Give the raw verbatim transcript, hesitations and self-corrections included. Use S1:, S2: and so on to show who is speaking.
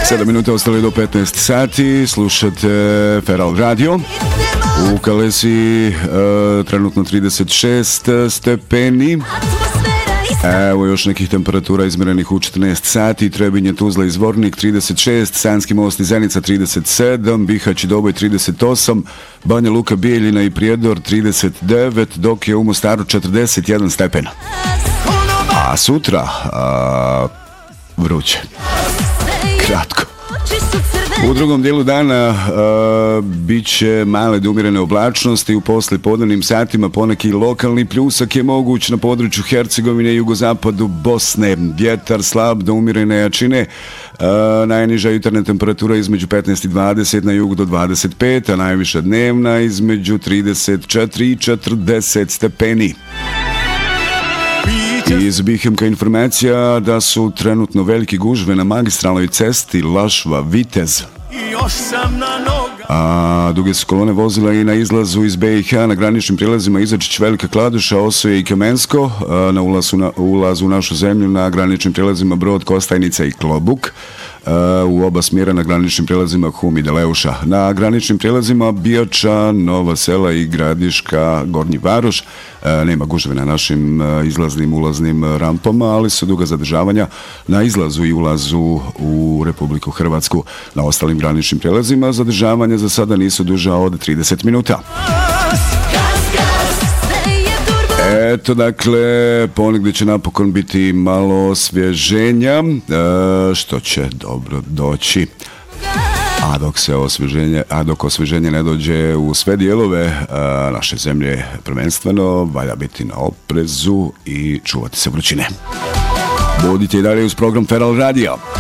S1: sedam minuta ostali do petnaest sati, slušate Feral Radio. U Kalesi e, trenutno trideset šest stepeni. Evo još nekih temperatura izmjerenih u četrnaest sati. Trebinje, Tuzla i Zvornik trideset šest, Sanski Most i Zenica trideset sedam, Bihać i Doboj trideset osam, Banja Luka, Bijeljina i Prijedor trideset devet, dok je u Mostaru četrdeset jedan stepena. A sutra a, vruće. Kratko. U drugom dijelu dana uh, bit će male do umjerene oblačnosti. U poslijepodnevnim satima poneki lokalni pljusak je moguć na području Hercegovine i jugozapadu Bosne. Vjetar slab do umjerene jačine. Uh, najniža jutarnja temperatura između petnaest i dvadeset, na jugu do dvadeset pet, a najviša dnevna između trideset četiri i četrdeset stepeni. Iz Bihemka informacija da su trenutno veliki gužve na magistralnoj cesti Lašva-Vitez. A duge su kolone vozila i na izlazu iz B i H na graničnim prilazima Izačić, Velika Kladuša, Osoje i Kamensko, na ulazu, na ulazu u našu zemlju na graničnim prilazima Brod, Kostajnica i Klobuk, u oba smjera na graničnim prilazima Hum i Deleuša. Na graničnim prilazima Bijača, Nova Sela i Gradiška, Gornji Varoš. Nema gužve na našim izlaznim, ulaznim rampama, ali su duga zadržavanja na izlazu i ulazu u Republiku Hrvatsku. Na ostalim graničnim prilazima zadržavanja za sada nisu duža od trideset minuta. Eto, dakle, ponegdje će napokon biti malo osvježenja, e, što će dobro doći. A dok se osvježenje, a dok osvježenje ne dođe u sve dijelove a, naše zemlje prvenstveno, valja biti na oprezu i čuvati se vrućine. Budite i dalje uz program Feral Radio.